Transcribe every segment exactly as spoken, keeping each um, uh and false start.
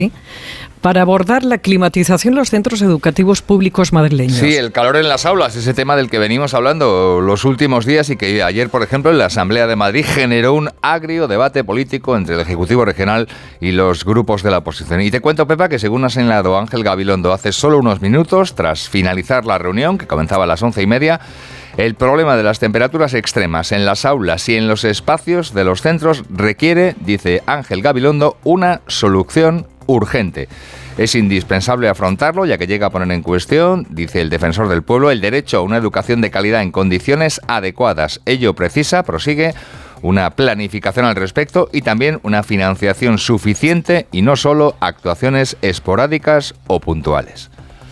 para abordar la climatización en los centros educativos públicos madrileños. Sí, el calor en las aulas, ese tema del que venimos hablando los últimos días y que ayer, por ejemplo, en la Asamblea de Madrid generó un agrio debate político entre el Ejecutivo Regional y los grupos de la oposición. Y te cuento, Pepa, que según ha señalado Ángel Gabilondo hace solo unos minutos, tras finalizar la reunión, que comenzaba a las once y media, el problema de las temperaturas extremas en las aulas y en los espacios de los centros requiere, dice Ángel Gabilondo, una solución urgente. Es indispensable afrontarlo, ya que llega a poner en cuestión, dice el defensor del pueblo, el derecho a una educación de calidad en condiciones adecuadas. Ello precisa, prosigue, una planificación al respecto y también una financiación suficiente y no solo actuaciones esporádicas o puntuales.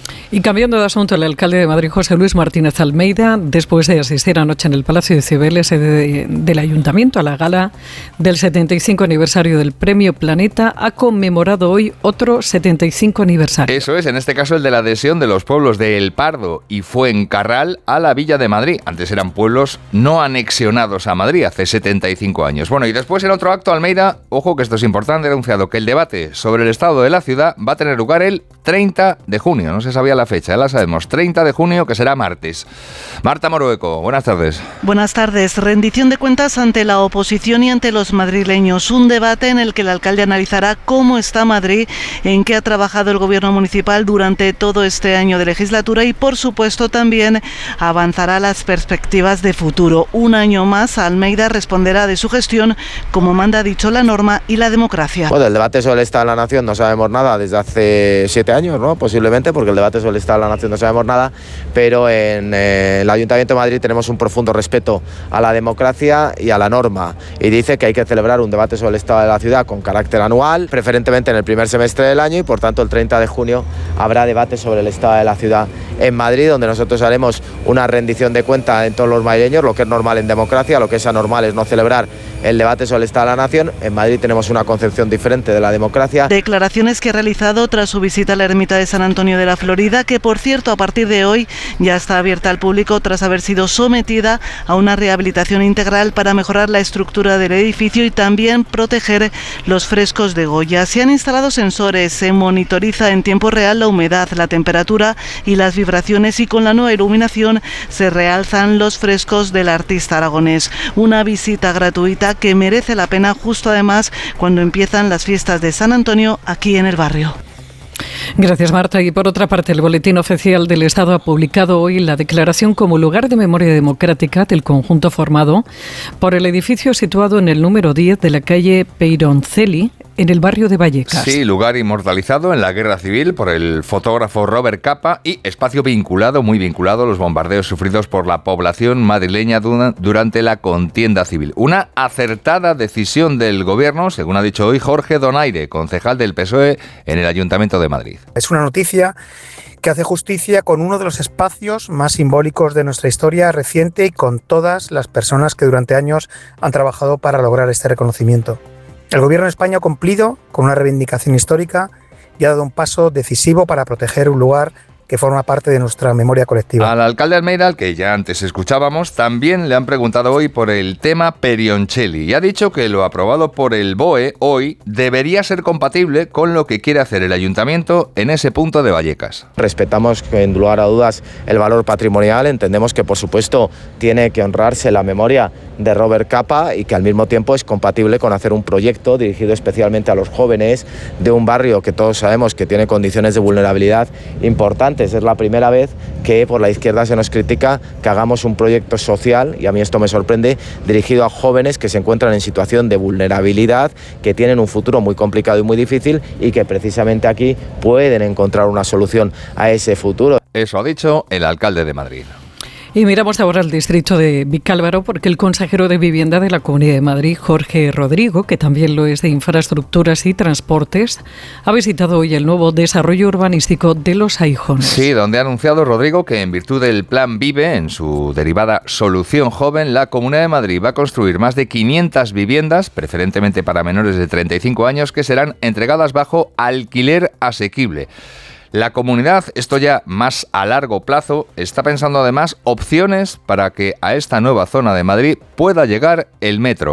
Y cambiando de asunto, el alcalde de Madrid, José Luis Martínez Almeida, después de asistir anoche en el Palacio de Cibeles de, del Ayuntamiento a la gala del setenta y cinco aniversario del Premio Planeta, ha conmemorado hoy otro setenta y cinco aniversario. Eso es, en este caso el de la adhesión de los pueblos de El Pardo y Fuencarral a la Villa de Madrid. Antes eran pueblos no anexionados a Madrid, hace setenta y cinco años. Bueno, y después en otro acto, Almeida, ojo que esto es importante, ha anunciado que el debate sobre el estado de la ciudad va a tener lugar el treinta de junio. No se sabía la fecha, ya la sabemos, treinta de junio, que será martes. Marta Morueco, buenas tardes. Buenas tardes. Rendición de cuentas ante la oposición y ante los madrileños. Un debate en el que el alcalde analizará cómo está Madrid, en qué ha trabajado el gobierno municipal durante todo este año de legislatura y, por supuesto, también avanzará las perspectivas de futuro. Un año más, Almeida responderá de su gestión, como manda dicho la norma y la democracia. Bueno, el debate sobre el Estado de la Nación no sabemos nada desde hace siete años, ¿no? Posiblemente, porque el debate sobre el Estado de la Nación no sabemos nada, pero en eh, el Ayuntamiento de Madrid tenemos un profundo respeto a la democracia y a la norma, y dice que hay que celebrar un debate sobre el Estado de la ciudad con carácter anual, preferentemente en el primer semestre del año, y por tanto el treinta de junio habrá debate sobre el Estado de la ciudad en Madrid, donde nosotros haremos una rendición de cuenta en todos los madrileños, lo que es normal en democracia, lo que es anormal es no celebrar el debate sobre el Estado de la Nación. En Madrid tenemos una concepción diferente de la democracia. Declaraciones que ha realizado tras su visita a la ermita de San Antonio de la Florida, que por cierto a partir de hoy ya está abierta al público tras haber sido sometida a una rehabilitación integral para mejorar la estructura del edificio y también proteger los frescos de Goya. Se han instalado sensores, se monitoriza en tiempo real la humedad, la temperatura y las vibraciones, y con la nueva iluminación se realzan los frescos del artista aragonés. Una visita gratuita que merece la pena, justo además cuando empiezan las fiestas de San Antonio aquí en el barrio. Gracias, Marta. Y por otra parte, el Boletín Oficial del Estado ha publicado hoy la declaración como lugar de memoria democrática del conjunto formado por el edificio situado en el número diez de la calle Peyroncelli, en el barrio de Vallecas. Sí, lugar inmortalizado en la Guerra Civil por el fotógrafo Robert Capa y espacio vinculado, muy vinculado a los bombardeos sufridos por la población madrileña durante la contienda civil. Una acertada decisión del gobierno, según ha dicho hoy Jorge Donaire, concejal del P S O E en el Ayuntamiento de Madrid. Es una noticia que hace justicia con uno de los espacios más simbólicos de nuestra historia reciente y con todas las personas que durante años han trabajado para lograr este reconocimiento. El Gobierno de España ha cumplido con una reivindicación histórica y ha dado un paso decisivo para proteger un lugar que forma parte de nuestra memoria colectiva. Al alcalde Almeida, al que ya antes escuchábamos, también le han preguntado hoy por el tema Peyroncelli y ha dicho que lo aprobado por el B O E hoy debería ser compatible con lo que quiere hacer el ayuntamiento en ese punto de Vallecas. Respetamos, en lugar a dudas, el valor patrimonial. Entendemos que, por supuesto, tiene que honrarse la memoria de Robert Capa y que al mismo tiempo es compatible con hacer un proyecto dirigido especialmente a los jóvenes de un barrio que todos sabemos que tiene condiciones de vulnerabilidad importantes. Es la primera vez que por la izquierda se nos critica que hagamos un proyecto social, y a mí esto me sorprende, dirigido a jóvenes que se encuentran en situación de vulnerabilidad, que tienen un futuro muy complicado y muy difícil y que precisamente aquí pueden encontrar una solución a ese futuro. Eso ha dicho el alcalde de Madrid. Y miramos ahora al distrito de Vicálvaro, porque el consejero de Vivienda de la Comunidad de Madrid, Jorge Rodrigo, que también lo es de Infraestructuras y Transportes, ha visitado hoy el nuevo desarrollo urbanístico de Los Aijones. Sí, donde ha anunciado Rodrigo que en virtud del Plan Vive, en su derivada Solución Joven, la Comunidad de Madrid va a construir más de quinientas viviendas, preferentemente para menores de treinta y cinco años, que serán entregadas bajo alquiler asequible. La comunidad, esto ya más a largo plazo, está pensando además opciones para que a esta nueva zona de Madrid pueda llegar el metro.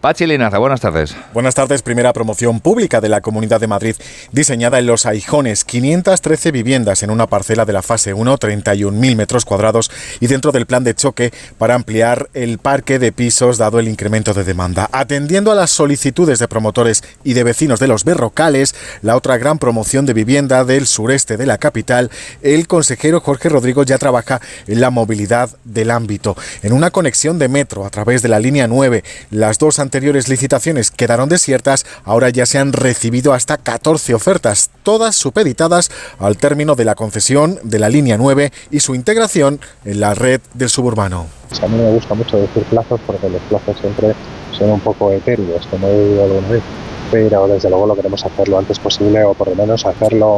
Pachi Linaza, buenas tardes. Buenas tardes. Primera promoción pública de la Comunidad de Madrid, diseñada en Los Aijones. quinientas trece viviendas en una parcela de la fase uno, treinta y un mil metros cuadrados, y dentro del plan de choque para ampliar el parque de pisos dado el incremento de demanda. Atendiendo a las solicitudes de promotores y de vecinos de Los Berrocales, la otra gran promoción de vivienda del sureste de la capital, el consejero Jorge Rodrigo ya trabaja en la movilidad del ámbito. En una conexión de metro a través de la línea nueve, las dos anteriores licitaciones quedaron desiertas, ahora ya se han recibido hasta catorce ofertas, todas supeditadas al término de la concesión de la línea nueve y su integración en la red del suburbano. A mí me gusta mucho decir plazos porque los plazos siempre son un poco etéreos, como he dicho alguna vez, pero desde luego lo queremos hacer lo antes posible, o por lo menos hacerlo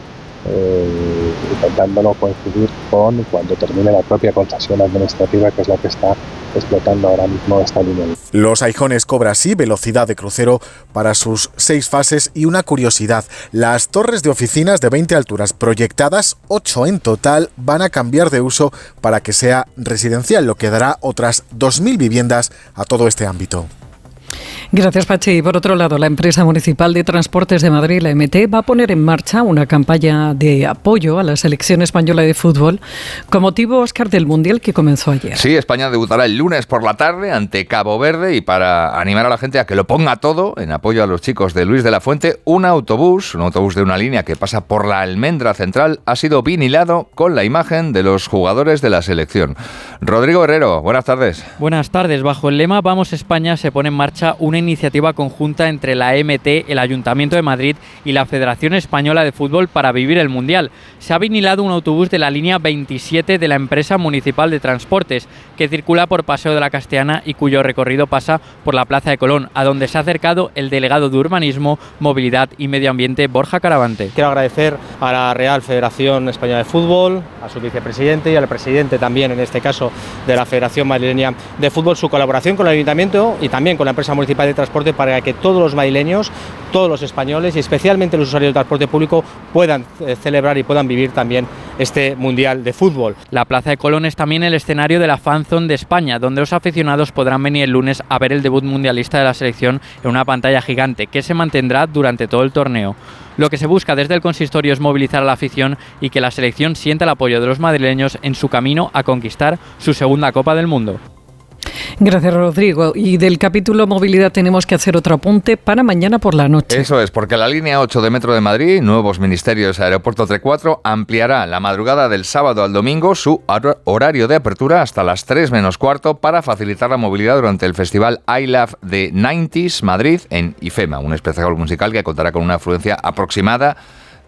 eh, intentándolo coincidir con cuando termine la propia concesión administrativa, que es la que está explotando ahora mismo esta línea. Los Aijones cobra así velocidad de crucero para sus seis fases y una curiosidad: las torres de oficinas de veinte alturas proyectadas, ocho en total, van a cambiar de uso para que sea residencial, lo que dará otras dos mil viviendas a todo este ámbito. Gracias, Pachi. Y por otro lado, la empresa municipal de transportes de Madrid, la M T, va a poner en marcha una campaña de apoyo a la selección española de fútbol con motivo, Óscar, del Mundial que comenzó ayer. Sí, España debutará el lunes por la tarde ante Cabo Verde, y para animar a la gente a que lo ponga todo en apoyo a los chicos de Luis de la Fuente, un autobús, un autobús de una línea que pasa por la Almendra Central, ha sido vinilado con la imagen de los jugadores de la selección. Rodrigo Herrero, buenas tardes. Buenas tardes. Bajo el lema Vamos España se pone en marcha una iniciativa conjunta entre la M T, el Ayuntamiento de Madrid y la Federación Española de Fútbol para vivir el Mundial. Se ha vinilado un autobús de la línea veintisiete de la empresa municipal de transportes que circula por Paseo de la Castellana y cuyo recorrido pasa por la Plaza de Colón, a donde se ha acercado el delegado de Urbanismo, Movilidad y Medio Ambiente, Borja Caravante. Quiero agradecer a la Real Federación Española de Fútbol, a su vicepresidente y al presidente también, en este caso, de la Federación Madrileña de Fútbol, su colaboración con el Ayuntamiento y también con la empresa municipal de transporte para que todos los madrileños, todos los españoles y especialmente los usuarios del transporte público puedan eh, celebrar y puedan vivir también este Mundial de Fútbol. La Plaza de Colón es también el escenario de la Fan Zone de España, donde los aficionados podrán venir el lunes a ver el debut mundialista de la selección en una pantalla gigante que se mantendrá durante todo el torneo. Lo que se busca desde el consistorio es movilizar a la afición y que la selección sienta el apoyo de los madrileños en su camino a conquistar su segunda Copa del Mundo. Gracias, Rodrigo. Y del capítulo movilidad tenemos que hacer otro apunte para mañana por la noche. Eso es, porque la línea ocho de Metro de Madrid, Nuevos Ministerios Aeropuerto T cuatro, ampliará la madrugada del sábado al domingo su horario de apertura hasta las tres menos cuarto para facilitar la movilidad durante el festival I Love the nineties Madrid en IFEMA, un espectáculo musical que contará con una afluencia aproximada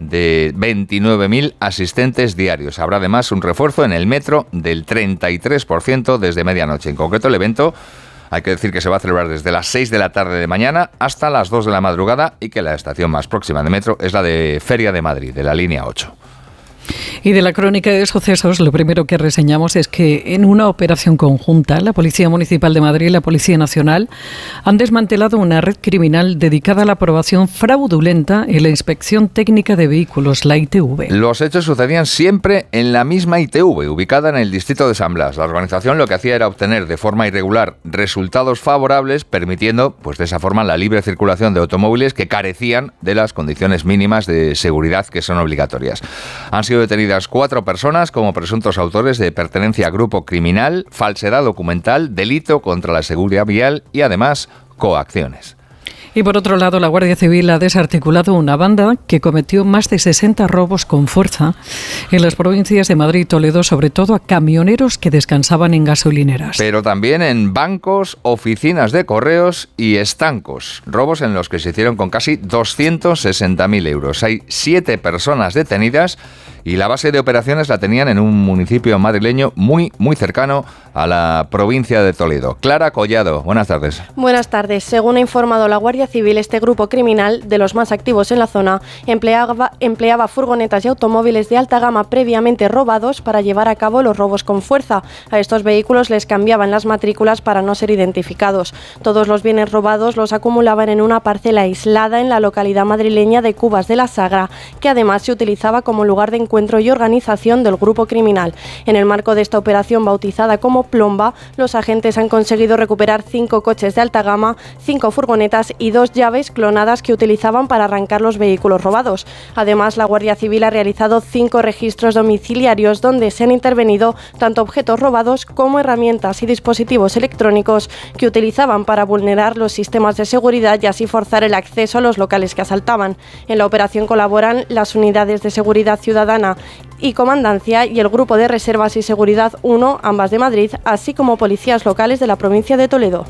de veintinueve mil asistentes diarios. Habrá además un refuerzo en el metro del treinta y tres por ciento desde medianoche. En concreto, el evento, hay que decir que se va a celebrar desde las seis de la tarde de mañana hasta las dos de la madrugada, y que la estación más próxima de metro es la de Feria de Madrid, de la línea ocho. Y de la crónica de sucesos, lo primero que reseñamos es que en una operación conjunta, la Policía Municipal de Madrid y la Policía Nacional han desmantelado una red criminal dedicada a la aprobación fraudulenta en la Inspección Técnica de Vehículos, la I T V. Los hechos sucedían siempre en la misma I T V, ubicada en el distrito de San Blas. La organización lo que hacía era obtener de forma irregular resultados favorables, permitiendo, pues de esa forma, la libre circulación de automóviles que carecían de las condiciones mínimas de seguridad que son obligatorias. Han sido detenidas cuatro personas como presuntos autores de pertenencia a grupo criminal, falsedad documental, delito contra la seguridad vial y además coacciones. Y por otro lado, la Guardia Civil ha desarticulado una banda que cometió más de sesenta robos con fuerza en las provincias de Madrid y Toledo, sobre todo a camioneros que descansaban en gasolineras. Pero también en bancos, oficinas de correos y estancos. Robos en los que se hicieron con casi doscientos sesenta mil euros. Hay siete personas detenidas y la base de operaciones la tenían en un municipio madrileño muy, muy cercano a la provincia de Toledo. Clara Collado, buenas tardes. Buenas tardes. Según ha informado la Guardia Civil, este grupo criminal, de los más activos en la zona, empleaba, empleaba furgonetas y automóviles de alta gama previamente robados para llevar a cabo los robos con fuerza. A estos vehículos les cambiaban las matrículas para no ser identificados. Todos los bienes robados los acumulaban en una parcela aislada en la localidad madrileña de Cubas de la Sagra, que además se utilizaba como lugar de encuentro y organización del grupo criminal. En el marco de esta operación bautizada como Plomba, los agentes han conseguido recuperar cinco coches de alta gama, cinco furgonetas y dos llaves clonadas que utilizaban para arrancar los vehículos robados. Además, la Guardia Civil ha realizado cinco registros domiciliarios donde se han intervenido tanto objetos robados como herramientas y dispositivos electrónicos que utilizaban para vulnerar los sistemas de seguridad y así forzar el acceso a los locales que asaltaban. En la operación colaboran las unidades de seguridad ciudadana y comandancia y el Grupo de Reservas y Seguridad uno, ambas de Madrid, así como policías locales de la provincia de Toledo.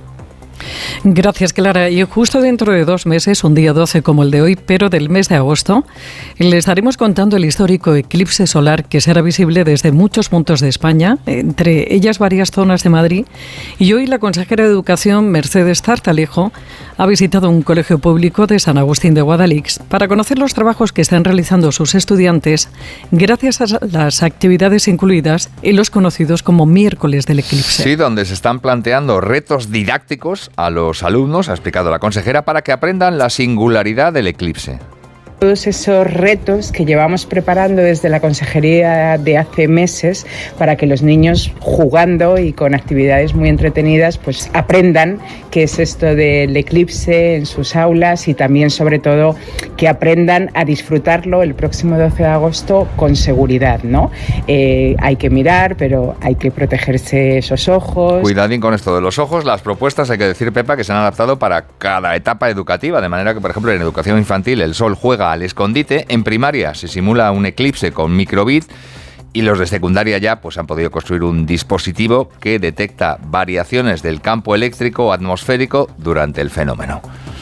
Gracias, Clara. Y justo dentro de dos meses, un día doce como el de hoy, pero del mes de agosto, le estaremos contando el histórico eclipse solar que será visible desde muchos puntos de España, entre ellas varias zonas de Madrid. Y hoy la consejera de Educación, Mercedes Zartalejo, ha visitado un colegio público de San Agustín de Guadalix para conocer los trabajos que están realizando sus estudiantes gracias a las actividades incluidas en los conocidos como miércoles del eclipse. Sí, donde se están planteando retos didácticos a los alumnos, ha explicado la consejera, para que aprendan la singularidad del eclipse. Todos esos retos que llevamos preparando desde la consejería de hace meses para que los niños, jugando y con actividades muy entretenidas, pues aprendan qué es esto del eclipse en sus aulas y también, sobre todo, que aprendan a disfrutarlo el próximo doce de agosto con seguridad, ¿no? Eh, hay que mirar, pero hay que protegerse esos ojos. Cuidadín con esto de los ojos. Las propuestas, hay que decir, Pepa, que se han adaptado para cada etapa educativa, de manera que, por ejemplo, en educación infantil el sol juega al escondite, en primaria se simula un eclipse con microbit y los de secundaria ya pues han podido construir un dispositivo que detecta variaciones del campo eléctrico o atmosférico durante el fenómeno.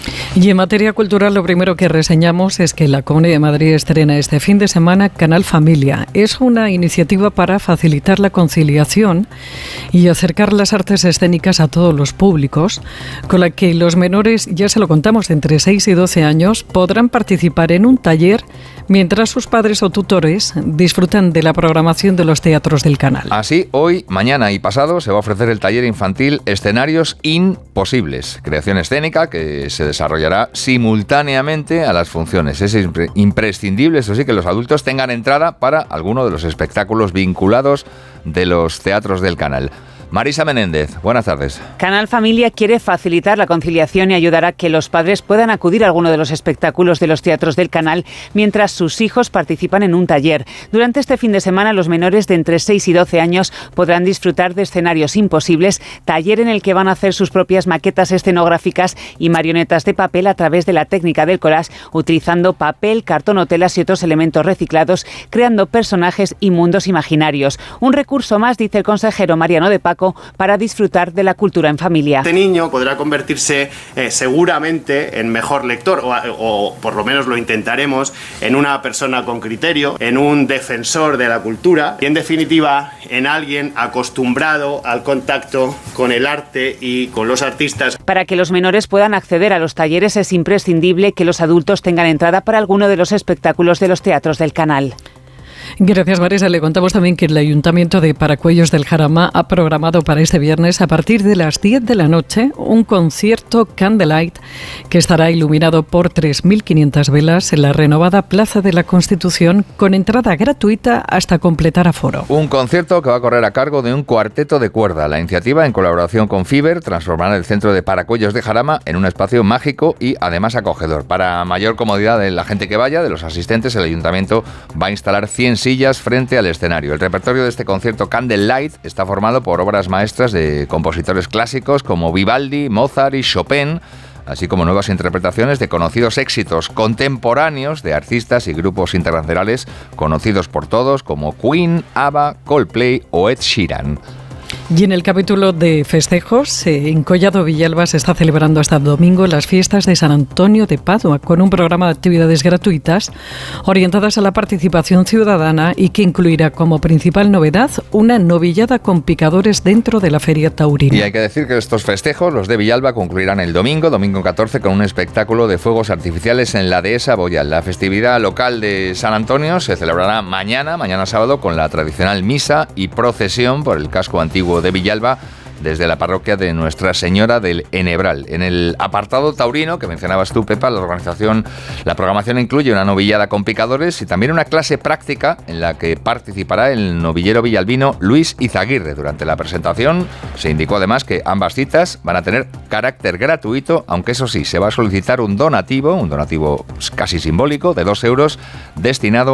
Y en materia cultural, lo primero que reseñamos es que la Comunidad de Madrid estrena este fin de semana Canal Familia. Es una iniciativa para facilitar la conciliación y acercar las artes escénicas a todos los públicos, con la que los menores, ya se lo contamos, de entre seis y doce años, podrán participar en un taller mientras sus padres o tutores disfrutan de la programación de los teatros del canal. Así, hoy, mañana y pasado se va a ofrecer el taller infantil Escenarios Imposibles, creación escénica que se desarrollará simultáneamente a las funciones. Es impre- imprescindible, eso sí, que los adultos tengan entrada para alguno de los espectáculos vinculados de los teatros del canal. Marisa Menéndez, buenas tardes. Canal Familia quiere facilitar la conciliación y ayudar a que los padres puedan acudir a alguno de los espectáculos de los teatros del canal mientras sus hijos participan en un taller. Durante este fin de semana, los menores de entre seis y doce años podrán disfrutar de Escenarios Imposibles, taller en el que van a hacer sus propias maquetas escenográficas y marionetas de papel a través de la técnica del collage, utilizando papel, cartón o telas y otros elementos reciclados, creando personajes y mundos imaginarios. Un recurso más, dice el consejero Mariano de Paco, para disfrutar de la cultura en familia. Este niño podrá convertirse eh, seguramente en mejor lector o, o por lo menos lo intentaremos, en una persona con criterio, en un defensor de la cultura y en definitiva en alguien acostumbrado al contacto con el arte y con los artistas. Para que los menores puedan acceder a los talleres es imprescindible que los adultos tengan entrada para alguno de los espectáculos de los teatros del canal. Gracias, Marisa. Le contamos también que el Ayuntamiento de Paracuellos del Jarama ha programado para este viernes, a partir de las diez de la noche, un concierto Candlelight que estará iluminado por tres mil quinientas velas en la renovada Plaza de la Constitución, con entrada gratuita hasta completar aforo. Un concierto que va a correr a cargo de un cuarteto de cuerda. La iniciativa, en colaboración con Fiber, transformará el centro de Paracuellos de Jarama en un espacio mágico y además acogedor. Para mayor comodidad de la gente que vaya, de los asistentes, el Ayuntamiento va a instalar cien sillas frente al escenario. El repertorio de este concierto Candlelight está formado por obras maestras de compositores clásicos como Vivaldi, Mozart y Chopin, así como nuevas interpretaciones de conocidos éxitos contemporáneos de artistas y grupos internacionales conocidos por todos como Queen, ABBA, Coldplay o Ed Sheeran. Y en el capítulo de festejos, eh, en Collado Villalba se está celebrando hasta el domingo las fiestas de San Antonio de Padua, con un programa de actividades gratuitas orientadas a la participación ciudadana y que incluirá como principal novedad una novillada con picadores dentro de la feria taurina. Y hay que decir que estos festejos, los de Villalba, concluirán el domingo, domingo catorce, con un espectáculo de fuegos artificiales en la dehesa Boyal. La festividad local de San Antonio se celebrará mañana, mañana sábado, con la tradicional misa y procesión por el casco antiguo de Villalba, desde la parroquia de Nuestra Señora del Enebral. En el apartado taurino que mencionabas tú, Pepa, la organización, la programación incluye una novillada con picadores y también una clase práctica en la que participará el novillero villalbino Luis Izaguirre. Durante la presentación se indicó además que ambas citas van a tener carácter gratuito, aunque eso sí, se va a solicitar un donativo, un donativo casi simbólico de dos euros destinado